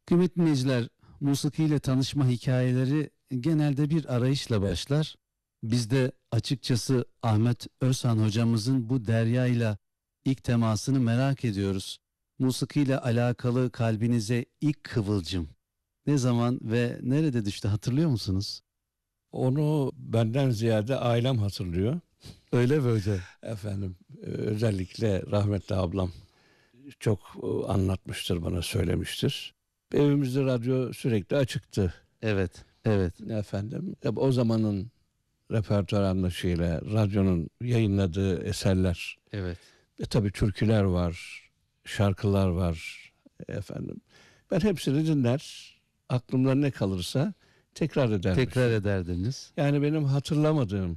Kıymetli dinleyiciler, musiki ile tanışma hikayeleri genelde bir arayışla başlar. Biz de açıkçası Ahmet Özhan hocamızın bu deryayla ilk temasını merak ediyoruz. Musiki ile alakalı kalbinize ilk kıvılcım ne zaman ve nerede düştü, hatırlıyor musunuz? Onu benden ziyade ailem hatırlıyor. Öyle mi hocam? Efendim, özellikle rahmetli ablam çok anlatmıştır, bana söylemiştir. Evimizde radyo sürekli açıktı. Evet, evet. Efendim, o zamanın repertuar anlayışıyla radyonun yayınladığı eserler. Evet. Tabii türküler var, şarkılar var efendim. Ben hepsini dinler, aklımda ne kalırsa tekrar edermişim. Tekrar ederdiniz. Yani benim hatırlamadığım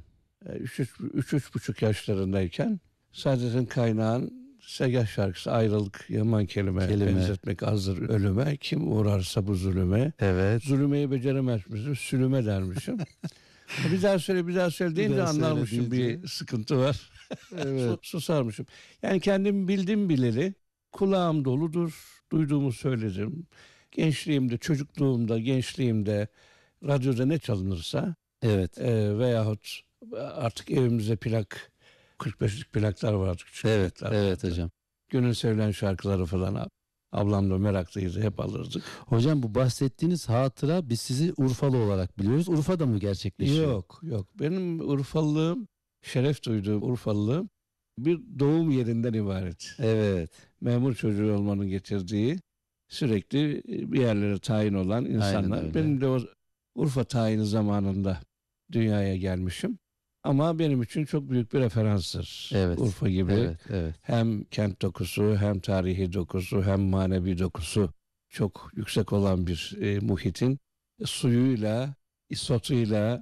3,5 yaşlarındayken Saadettin Kaynağ'ın Segah şarkısı, ayrılık yaman kelime. Benzetmek azdır ölüme, kim uğrarsa bu zulüme. Evet. Zulümeyi beceremezmişim, sülüme dermişim. bir daha söyle deyince anlarmışım, bir sıkıntı var. Evet. Susarmışım. Yani kendim bildim bileli kulağım doludur, duyduğumu söyledim. Gençliğimde, çocukluğumda, gençliğimde radyoda ne çalınırsa, Evet. Veyahut artık evimizde 45'lik plaklar vardı. Evet, plaklar evet vardı. hocam. Gönül sevilen şarkıları falan ablam da meraklıydı, hep alırdık. Hocam, bu bahsettiğiniz hatıra, biz sizi Urfalı olarak biliyoruz. Urfa'da mı gerçekleşiyor? Yok. Benim Urfalılığım, şeref duyduğum Urfalılığım bir doğum yerinden ibaret. Evet. Memur çocuğu olmanın getirdiği, sürekli bir yerlere tayin olan insanlar. Benim de o Urfa tayini zamanında dünyaya gelmişim. Ama benim için çok büyük bir referanstır. Evet. Urfa gibi Evet. hem kent dokusu, hem tarihi dokusu, hem manevi dokusu çok yüksek olan bir muhitin suyuyla, isotuyla,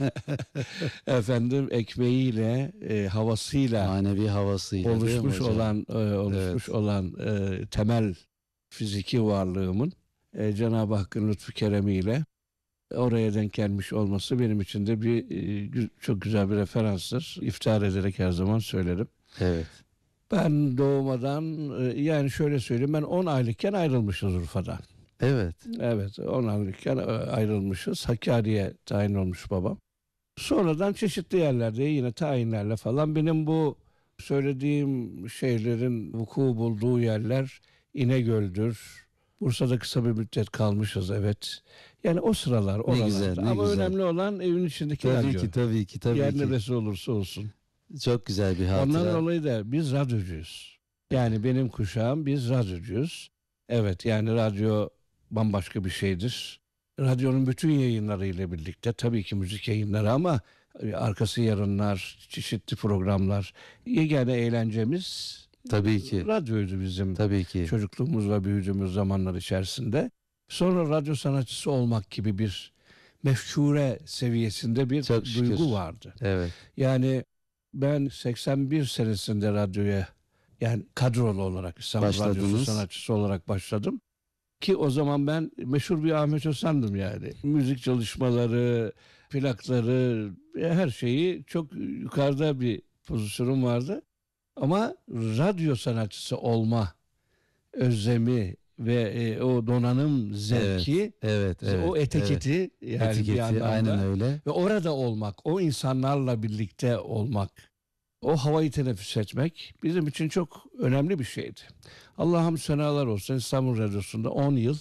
efendim ekmeğiyle, havasıyla, manevi havasıyla oluşmuş Evet. olan temel fiziki varlığımın Cenab-ı Hakk'ın lütfu keremiyle oraya denk gelmiş olması benim için de çok güzel bir referanstır. İftihar ederek her zaman söylerim. Evet. Ben doğmadan, yani şöyle söyleyeyim, ben 10 aylıkken ayrılmışız Urfa'dan. Evet. Evet, 10 aylıkken ayrılmışız. Hakkari'ye tayin olmuş babam. Sonradan çeşitli yerlerde yine tayinlerle falan benim bu söylediğim şeylerin vuku bulduğu yerler İnegöl'dür. Bursa'da kısa bir müddet kalmışız, evet. Yani o sıralar oralarda. Güzel, ne ama güzel. önemli olan evin içindeki radyo. Tabii ki. Yer neresi olursa olsun. Çok güzel bir hatıra. Ondan dolayı da biz radyocuyuz. Yani benim kuşağım, biz radyocuyuz. Evet, yani radyo bambaşka bir şeydir. Radyonun bütün yayınlarıyla birlikte, tabii ki müzik yayınları ama arkası yarınlar, çeşitli programlar. Yegane eğlencemiz Tabii ki. radyoydu bizim. Tabii ki. Çocukluğumuz ve büyüdüğümüz zamanlar içerisinde. Sonra radyo sanatçısı olmak gibi bir mefkure seviyesinde bir duygu vardı. Evet. Yani ben 81 senesinde radyoya, yani kadrolu olarak İstanbul Radyosu sanatçısı olarak başladım. Ki o zaman ben meşhur bir Ahmet Özhan'dım yani. Müzik çalışmaları, plakları, her şeyi çok yukarıda bir pozisyonum vardı. Ama radyo sanatçısı olma özlemi ve o donanım zevki, evet, o etiketi, yani bir anlamda, aynen öyle. Ve orada olmak, o insanlarla birlikte olmak, o havayı teneffüs etmek bizim için çok önemli bir şeydi. Allah'ım senalar olsun, İstanbul Radyosu'nda 10 yıl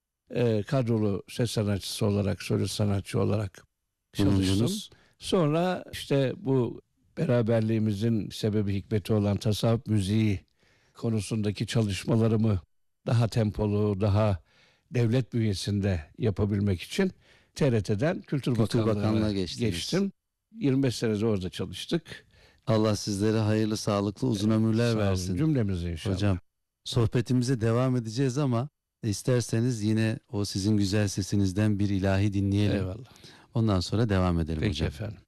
kadrolu ses sanatçısı olarak, solist sanatçı olarak çalıştım. Sonra işte bu beraberliğimizin sebebi, hikmeti olan tasavvuf müziği konusundaki çalışmalarımı daha tempolu, daha devlet bünyesinde yapabilmek için TRT'den Kültür Bakanlığı'na geçtim. 25 sene orada çalıştık. Allah sizlere hayırlı, sağlıklı, uzun ömürler versin. Cümlemize inşallah. Hocam, sohbetimize devam edeceğiz ama isterseniz yine o sizin güzel sesinizden bir ilahi dinleyelim. Eyvallah. Ondan sonra devam edelim Peki hocam. Efendim.